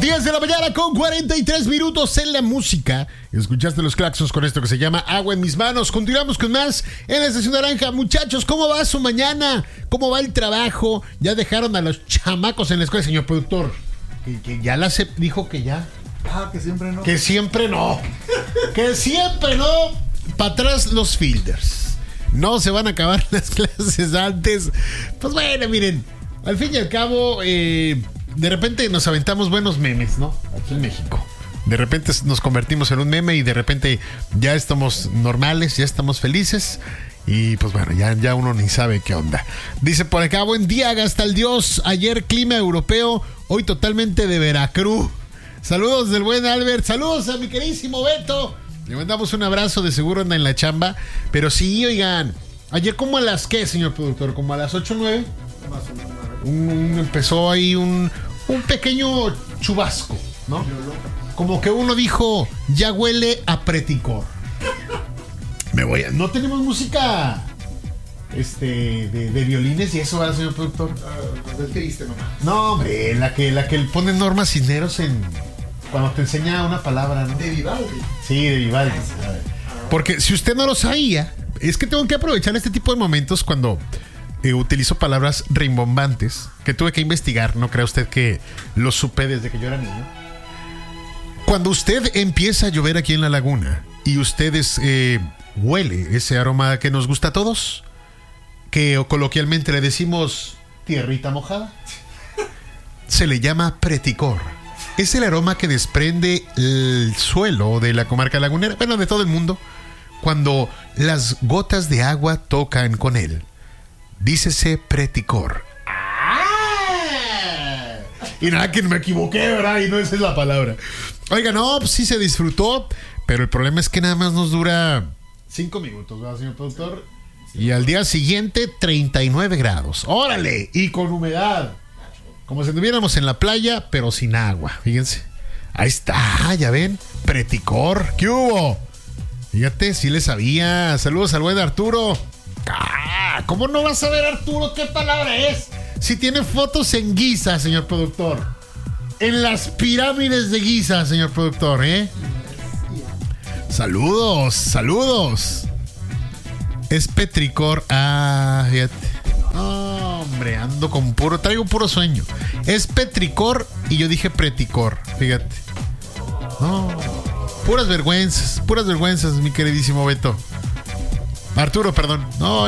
10 de la mañana con 43 minutos en la música. Escuchaste los claxons con esto que se llama Agua en mis manos. Continuamos con más en la Estación Naranja. Muchachos, ¿cómo va su mañana? ¿Cómo va el trabajo? ¿Ya dejaron a los chamacos en la escuela, señor productor? Que ya dijo que ya. Que siempre no. Que siempre no. Que siempre no. Para atrás los fielders. No se van a acabar las clases antes. Pues bueno, miren. Al fin y al cabo, de repente nos aventamos buenos memes, ¿no? Aquí en México. De repente nos convertimos en un meme y de repente ya estamos normales, ya estamos felices. Y pues bueno, ya uno ni sabe qué onda. Dice por acá, buen día, gasta el Dios. Ayer clima europeo, hoy totalmente de Veracruz. Saludos del buen Albert. Saludos a mi queridísimo Beto. Le mandamos un abrazo, de seguro anda en la chamba. Pero sí, oigan, ayer como a las ¿qué, señor productor? ¿Como a las 8 o 9? Empezó ahí un pequeño chubasco, ¿no? Como que uno dijo, ya huele a preticor. No tenemos música de violines y eso, ¿verdad, señor productor? Del triste nomás. No, hombre, la que pone Norma Cisneros cuando te enseña una palabra, ¿no? De Vivaldi. Sí, de Vivaldi. Porque si usted no lo sabía, es que tengo que aprovechar este tipo de momentos cuando utilizo palabras rimbombantes que tuve que investigar. No crea usted que lo supe desde que yo era niño. Cuando usted empieza a llover aquí en la laguna y ustedes huele ese aroma que nos gusta a todos, que coloquialmente le decimos tierrita mojada, se le llama preticor. Es el aroma que desprende el suelo de la comarca lagunera, bueno, de todo el mundo, cuando las gotas de agua tocan con él. Dícese preticor. ¡Ah! Y nada, que me equivoqué, ¿verdad? Y no esa es la palabra. Oiga, no, pues sí se disfrutó, pero el problema es que nada más nos dura 5 minutos, ¿verdad, señor productor? Y al día siguiente, 39 grados. ¡Órale! Y con humedad. Como si estuviéramos en la playa, pero sin agua. Fíjense. Ahí está, ya ven. Preticor. ¿Qué hubo? Fíjate, sí le sabía. Saludos al buen Arturo. ¿Cómo no vas a ver, Arturo, qué palabra es? Si tiene fotos en Giza, señor productor. En las pirámides de Giza, señor productor, ¿eh? Saludos. Es petricor. Fíjate. Hombre, traigo puro sueño. Es petricor y yo dije preticor, fíjate. No, puras vergüenzas, mi queridísimo Beto. Arturo, perdón. No,